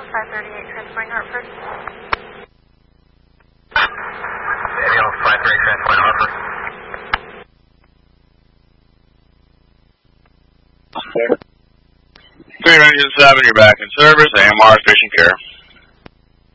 538 transporting Hartford. Ambulance 538 transporting Hartford. Green Engine 7, you're back in service. AMR Station Care.